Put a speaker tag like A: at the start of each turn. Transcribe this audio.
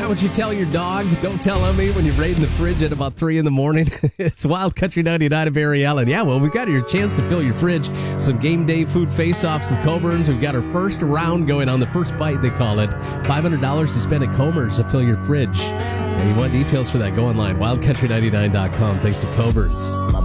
A: that what you tell your dog? Don't tell on me when you're raiding the fridge at about 3 in the morning. It's Wild Country 99 of Barry Allen. Yeah, well, we've got your chance to fill your fridge. Some game day food face-offs with Coborn's. We've got our first round going on, the first bite, they call it. $500 to spend at Coborn's to fill your fridge. And you want details for that, go online, wildcountry99.com. Thanks to Coborn's.